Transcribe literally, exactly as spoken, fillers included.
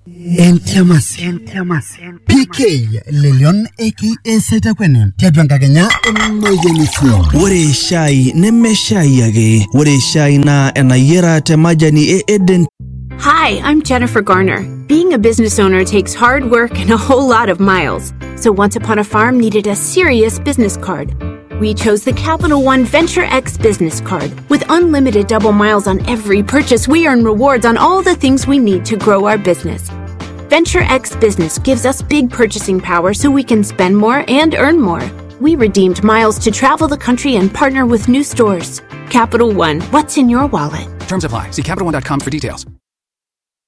Entiamas, entiamas. P K Lelion aka Setakwene. Tiatwanka Kenya emayemisiyo. Ore shai neme shai ake. Ore shai na enayera te majani e Eden. Hi, I'm Jennifer Garner. Being a business owner takes hard work and a whole lot of miles. So Once Upon a Farm needed a serious business card. We chose the Capital One Venture X business card. With unlimited double miles on every purchase, we earn rewards on all the things we need to grow our business. Venture X Business gives us big purchasing power so we can spend more and earn more. We redeemed miles to travel the country and partner with new stores. Capital One, what's in your wallet? Terms apply. See Capital One dot com for details.